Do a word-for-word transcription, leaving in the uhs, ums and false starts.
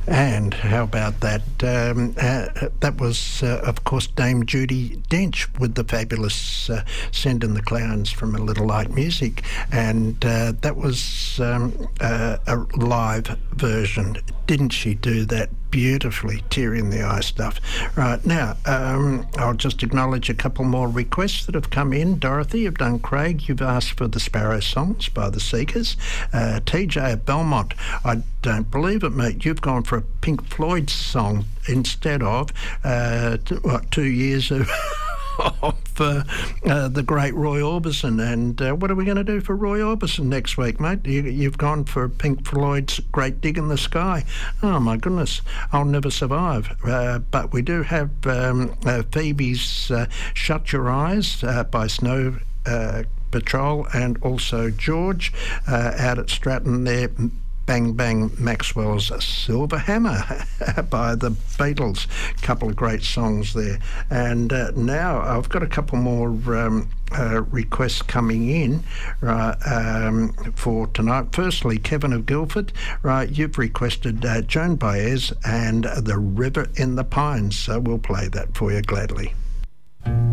And how about that? Um, uh, that was, uh, of course, Dame Judi Dench with the fabulous uh, Send in the Clowns from A Little Light Music. And uh, that was um, uh, a live version. Didn't she do that beautifully? Tear in the eye stuff. Right, now, um, I'll just acknowledge a couple more requests that have come in. Dorothy, you've done Craig. You've asked for the Sparrow Songs by the Seekers. Uh, T J at Belmont, I don't believe it, mate. You've gone for a Pink Floyd song instead of uh, t- what, two years of... of uh, uh, the great Roy Orbison. And uh, what are we going to do for Roy Orbison next week, mate? You, you've gone for Pink Floyd's Great Dig in the Sky. Oh, my goodness, I'll never survive. Uh, but we do have um, uh, Phoebe's uh, Shut Your Eyes uh, by Snow uh, Patrol, and also George uh, out at Stratton there. Bang Bang Maxwell's Silver Hammer by the Beatles. Couple of great songs there. And uh, now I've got a couple more um, uh, requests coming in right, um, for tonight. Firstly, Kevin of Guildford, right, you've requested uh, Joan Baez and The River in the Pines, so we'll play that for you gladly.